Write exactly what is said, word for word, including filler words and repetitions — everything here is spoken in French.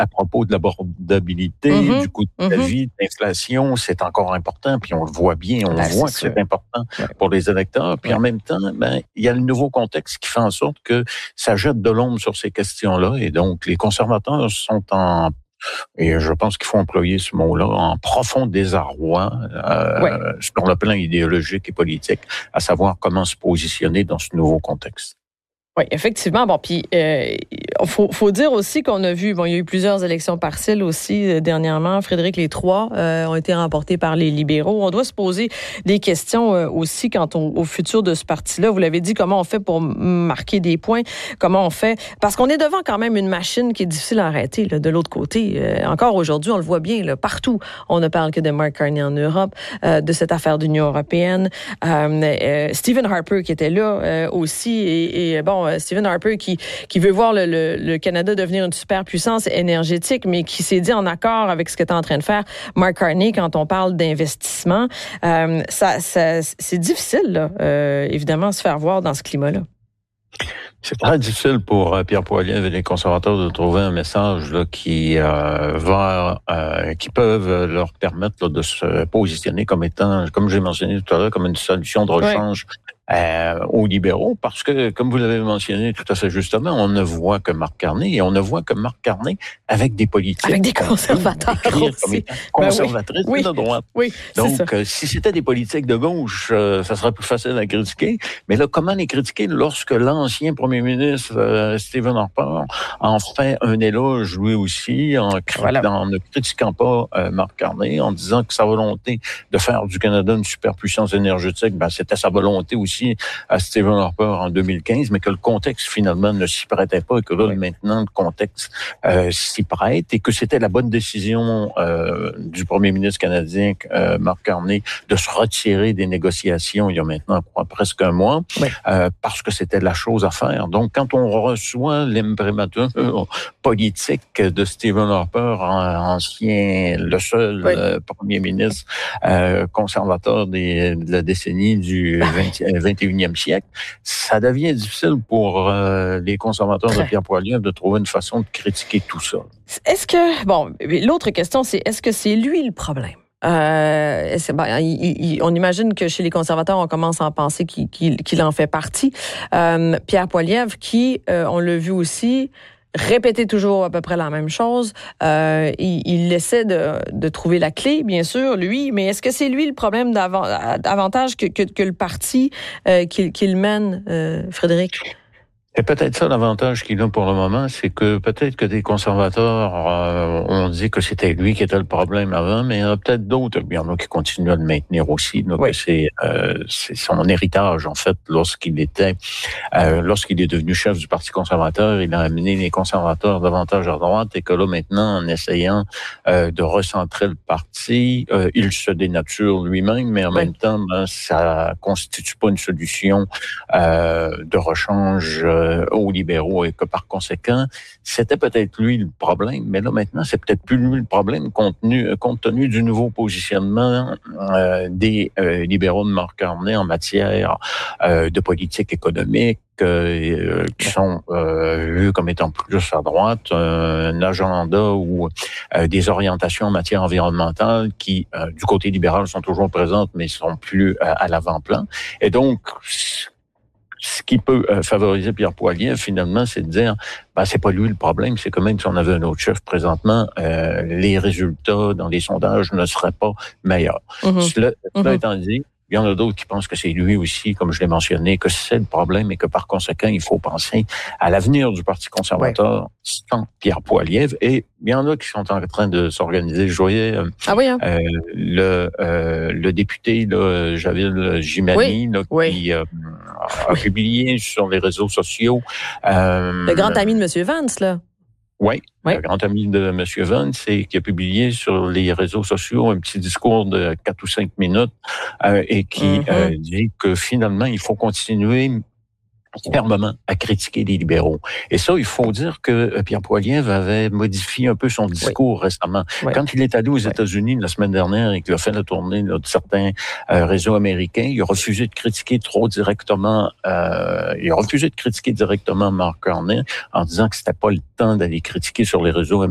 à propos de l'abordabilité, mm-hmm. du coût de la mm-hmm. vie, de l'inflation, c'est encore important, puis on le voit bien, on ben, voit c'est que sûr. c'est important ouais. pour les électeurs, puis ouais. en même temps, ben, il y a le nouveau contexte qui fait en sorte que ça jette de l'ombre sur ces questions-là, et donc les conservateurs sont en Et je pense qu'il faut employer ce mot-là, en profond désarroi euh, ouais. sur le plan idéologique et politique, à savoir comment se positionner dans ce nouveau contexte. Oui, effectivement. Bon, puis euh, faut, faut dire aussi qu'on a vu, bon, il y a eu plusieurs élections partielles aussi euh, dernièrement. Frédéric, les trois euh, ont été remportés par les libéraux. On doit se poser des questions euh, aussi quant au, au futur de ce parti-là. Vous l'avez dit, comment on fait pour marquer des points, comment on fait, parce qu'on est devant quand même une machine qui est difficile à arrêter. Là, de l'autre côté, euh, encore aujourd'hui, on le voit bien là, partout. On ne parle que de Mark Carney en Europe, euh, de cette affaire d'Union européenne. Euh, euh, Stephen Harper qui était là euh, aussi, et, et bon. Stephen Harper qui, qui veut voir le, le, le Canada devenir une superpuissance énergétique, mais qui s'est dit en accord avec ce que est en train de faire Mark Carney quand on parle d'investissement. Euh, ça, ça, c'est difficile, là, euh, évidemment, de se faire voir dans ce climat-là. C'est très difficile pour euh, Pierre Poilievre et les conservateurs de trouver un message là, qui euh, va, euh, qui peuvent leur permettre là, de se positionner comme étant, comme j'ai mentionné tout à l'heure, comme une solution de rechange. Ouais. Euh, aux libéraux, parce que, comme vous l'avez mentionné tout à fait justement, on ne voit que Mark Carney, et on ne voit que Mark Carney avec des politiques. Avec des conservateurs aussi. Conservatrices ben oui. de droite. Oui, donc, euh, si c'était des politiques de gauche, euh, ça serait plus facile à critiquer. Mais là, comment les critiquer lorsque l'ancien premier ministre, euh, Stephen Harper, en fait un éloge lui aussi, en, voilà. en ne critiquant pas euh, Mark Carney, en disant que sa volonté de faire du Canada une superpuissance énergétique, ben, c'était sa volonté aussi à Stephen Harper en deux mille quinze, mais que le contexte finalement ne s'y prêtait pas, et que là oui. maintenant le contexte euh, s'y prête, et que c'était la bonne décision euh, du premier ministre canadien euh, Mark Carney de se retirer des négociations il y a maintenant quoi, presque un mois, oui. euh, parce que c'était la chose à faire. Donc quand on reçoit l'imprimatur politique de Stephen Harper, ancien, le seul oui. euh, premier ministre euh, conservateur des, de la décennie du vingt et unième siècle, ça devient difficile pour euh, les conservateurs de Pierre Poilievre de trouver une façon de critiquer tout ça. Est-ce que, bon, l'autre question, c'est est-ce que c'est lui le problème? Euh, ben, il, il, on imagine que chez les conservateurs, on commence à en penser qu'il, qu'il, qu'il en fait partie. Euh, Pierre Poilievre, qui, euh, on l'a vu aussi, répéter toujours à peu près la même chose. Euh, il, il essaie de, de trouver la clé, bien sûr, lui, mais est-ce que c'est lui le problème davantage que, que, que le parti euh, qu'il, qu'il mène, euh, Frédéric? C'est peut-être ça l'avantage qu'il a pour le moment, c'est que peut-être que des conservateurs euh, ont dit que c'était lui qui était le problème avant, mais il y en a peut-être d'autres, il y en a qui continuent à le maintenir aussi, donc oui. c'est, euh, c'est son héritage en fait lorsqu'il était, euh, lorsqu'il est devenu chef du Parti conservateur, il a amené les conservateurs davantage à droite, et que là maintenant en essayant euh, de recentrer le parti, euh, il se dénature lui-même, mais en oui. même temps ben, ça constitue pas une solution euh, de rechange euh, aux libéraux, et que par conséquent, c'était peut-être lui le problème, mais là maintenant, c'est peut-être plus lui le problème compte tenu, compte tenu du nouveau positionnement euh, des euh, libéraux de Mark Carney en matière euh, de politique économique, euh, qui sont euh, vus comme étant plus à droite, un agenda ou euh, des orientations en matière environnementale qui, euh, du côté libéral, sont toujours présentes, mais sont plus euh, à l'avant-plan. Et donc, ce qui peut euh, favoriser Pierre Poilievre, finalement, c'est de dire, ben, c'est pas lui le problème, c'est que même si on avait un autre chef présentement, euh, les résultats dans les sondages ne seraient pas meilleurs. Mm-hmm. Cela, cela mm-hmm. étant dit, il y en a d'autres qui pensent que c'est lui aussi, comme je l'ai mentionné, que c'est le problème, et que par conséquent, il faut penser à l'avenir du Parti conservateur ouais. sans Pierre Poilievre. Et il y en a qui sont en train de s'organiser. Je voyais euh, ah oui, hein? euh, le, euh, le député là, Javel Jimani oui. là, oui. qui euh, a oui. publié sur les réseaux sociaux. Euh, le grand ami de M. Vance, là. Oui, oui, le grand ami de M. Vance, et qui a publié sur les réseaux sociaux un petit discours de quatre ou cinq minutes euh, et qui mm-hmm. euh, dit que finalement, il faut continuer fermement à critiquer les libéraux. Et ça, il faut dire que Pierre Poilievre avait modifié un peu son discours oui. récemment. Oui. Quand il est allé aux oui. États-Unis la semaine dernière et qu'il a fait la tournée là, de certains euh, réseaux américains, il a refusé de critiquer trop directement, euh, il a refusé de critiquer directement Mark Carney en disant que c'était pas le temps d'aller critiquer sur les réseaux américains